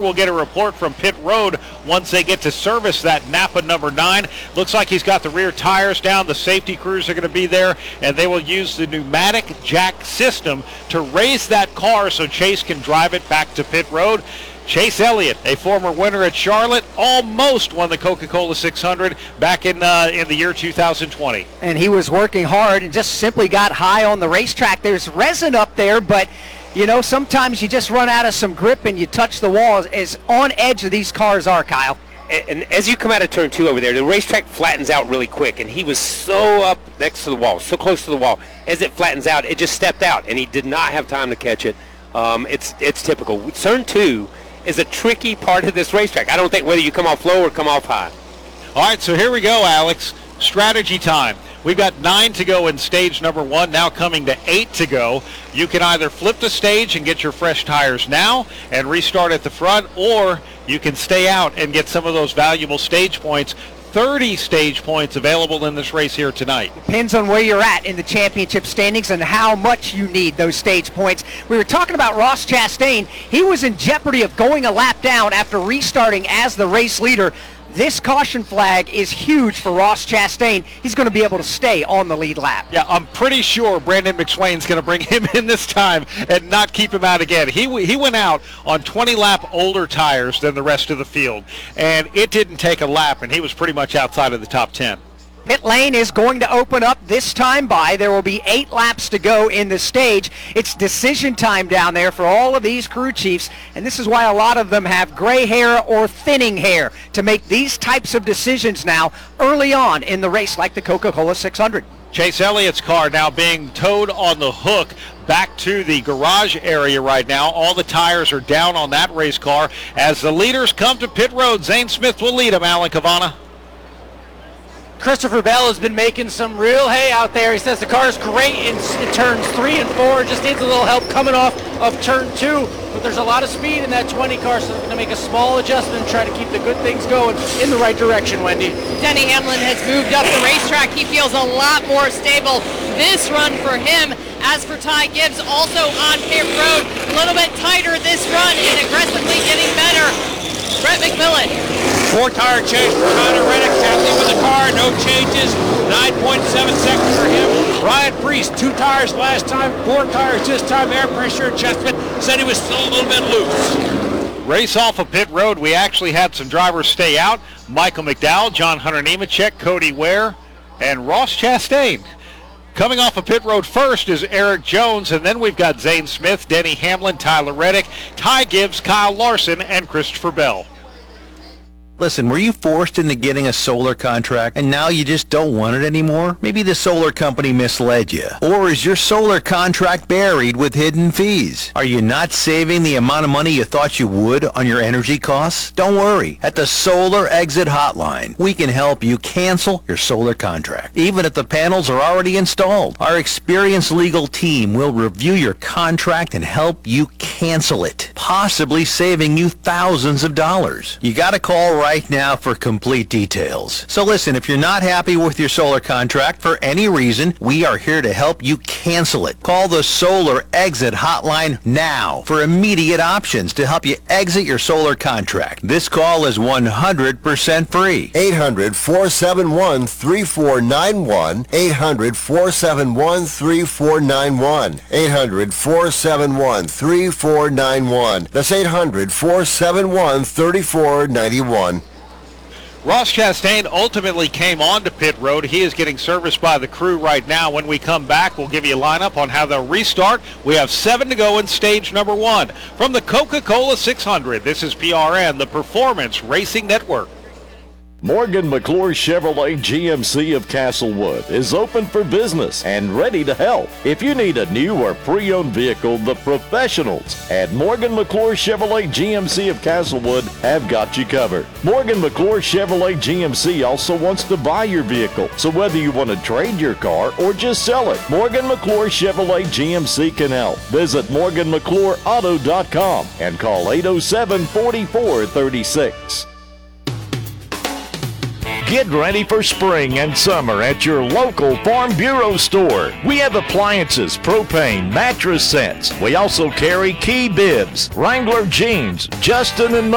we'll get a report from pit road once they get to service that Napa number 9. Looks like he's got the rear tires down. The safety crews are going to be there, and they will use the pneumatic jack system to raise that car so Chase can drive it back to pit road. Chase Elliott, a former winner at Charlotte, almost won the Coca-Cola 600 back in the year 2020. And he was working hard and just simply got high on the racetrack. There's resin up there, but sometimes you just run out of some grip and you touch the wall. As on edge these cars are, Kyle. And as you come out of turn 2 over there, the racetrack flattens out really quick, and he was so up next to the wall, so close to the wall. As it flattens out, it just stepped out, and he did not have time to catch it. It's typical. Turn 2 is a tricky part of this racetrack. I don't think whether you come off low or come off high. All right, so here we go, Alex. Strategy time. We've got 9 to go in stage number 1, now coming to 8 to go. You can either flip the stage and get your fresh tires now and restart at the front, or you can stay out and get some of those valuable stage points. 30 stage points available in this race here tonight. Depends on where you're at in the championship standings and how much you need those stage points. We were talking about Ross Chastain. He was in jeopardy of going a lap down after restarting as the race leader. This caution flag is huge for Ross Chastain. He's going to be able to stay on the lead lap. Yeah, I'm pretty sure Brandon McSwain's going to bring him in this time and not keep him out again. He went out on 20-lap older tires than the rest of the field, and it didn't take a lap, and he was pretty much outside of the top 10. Pit lane is going to open up this time by. There will be 8 laps to go in the stage. It's decision time down there for all of these crew chiefs, and this is why a lot of them have gray hair or thinning hair to make these types of decisions now early on in the race, like the Coca-Cola 600. Chase Elliott's car now being towed on the hook back to the garage area right now. All the tires are down on that race car. As the leaders come to pit road, Zane Smith will lead them, Alan Cavanna. Christopher Bell has been making some real hay out there. He says the car is great in turns 3 and 4. Just needs a little help coming off of turn 2. But there's a lot of speed in that 20 car, so they're going to make a small adjustment and try to keep the good things going in the right direction, Wendy. Denny Hamlin has moved up the racetrack. He feels a lot more stable this run for him. As for Ty Gibbs, also on pit road, a little bit tighter this run and aggressively getting better. Brett McMillan. 4-tire change for Connor Reddick. Sadly with the car, no changes. 9.7 seconds for him. Ryan Preece, 2 tires last time, 4 tires this time. Air pressure adjustment. Said he was still a little bit loose. Race off of pit road. We actually had some drivers stay out. Michael McDowell, John Hunter Nemechek, Cody Ware, and Ross Chastain. Coming off of pit road first is Eric Jones, and then we've got Zane Smith, Denny Hamlin, Tyler Reddick, Ty Gibbs, Kyle Larson, and Christopher Bell. Listen, were you forced into getting a solar contract and now you just don't want it anymore? Maybe the solar company misled you. Or is your solar contract buried with hidden fees? Are you not saving the amount of money you thought you would on your energy costs? Don't worry. At the Solar Exit Hotline, we can help you cancel your solar contract, even if the panels are already installed. Our experienced legal team will review your contract and help you cancel it, possibly saving you thousands of dollars. You got to call right now for complete details. So listen, if you're not happy with your solar contract for any reason, we are here to help you cancel it. Call the Solar Exit Hotline now for immediate options to help you exit your solar contract. This call is 100% free. 800-471-3491. 800-471-3491. 800-471-3491. That's 800-471-3491. Ross Chastain ultimately came onto pit road. He is getting serviced by the crew right now. When we come back, we'll give you a lineup on how they'll restart. We have 7 to go in stage number 1. From the Coca-Cola 600, this is PRN, the Performance Racing Network. Morgan McClure Chevrolet GMC of Castlewood is open for business and ready to help. If you need a new or pre-owned vehicle, the professionals at Morgan McClure Chevrolet GMC of Castlewood have got you covered. Morgan McClure Chevrolet GMC also wants to buy your vehicle, so whether you want to trade your car or just sell it, Morgan McClure Chevrolet GMC can help. Visit MorganMcClureAuto.com and call 807-4436. Get ready for spring and summer at your local Farm Bureau store. We have appliances, propane, mattress sets. We also carry Key Bibs, Wrangler jeans, Justin and